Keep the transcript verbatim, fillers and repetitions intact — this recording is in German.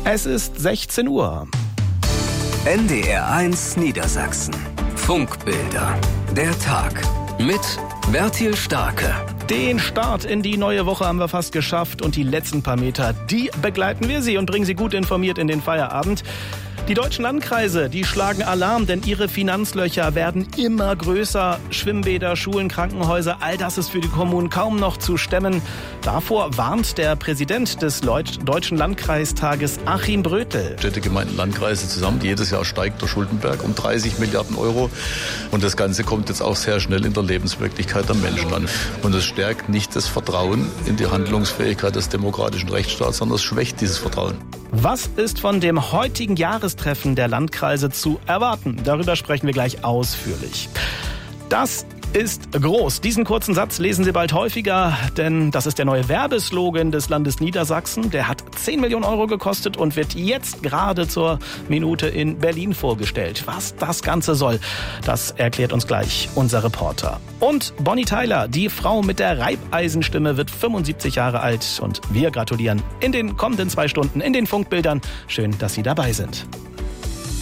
Es ist sechzehn Uhr. N D R eins Niedersachsen. Funkbilder. Der Tag. Mit Bertil Starke. Den Start in die neue Woche haben wir fast geschafft und die letzten paar Meter, die begleiten wir Sie und bringen Sie gut informiert in den Feierabend. Die deutschen Landkreise, die schlagen Alarm, denn ihre Finanzlöcher werden immer größer. Schwimmbäder, Schulen, Krankenhäuser, all das ist für die Kommunen kaum noch zu stemmen. Davor warnt der Präsident des Deutschen Landkreistages, Achim Brötel. Städte, Gemeinden, Landkreise zusammen. Jedes Jahr steigt der Schuldenberg um dreißig Milliarden Euro. Und das Ganze kommt jetzt auch sehr schnell in der Lebenswirklichkeit der Menschen an. Und es stärkt nicht das Vertrauen in die Handlungsfähigkeit des demokratischen Rechtsstaats, sondern es schwächt dieses Vertrauen. Was ist von dem heutigen Jahrestreffen der Landkreise zu erwarten? Darüber sprechen wir gleich ausführlich. Das ist groß. Diesen kurzen Satz lesen Sie bald häufiger, denn das ist der neue Werbeslogan des Landes Niedersachsen. Der hat zehn Millionen Euro gekostet und wird jetzt gerade zur Minute in Berlin vorgestellt. Was das Ganze soll, das erklärt uns gleich unser Reporter. Und Bonnie Tyler, die Frau mit der Reibeisenstimme, wird fünfundsiebzig Jahre alt und wir gratulieren in den kommenden zwei Stunden in den Funkbildern. Schön, dass Sie dabei sind.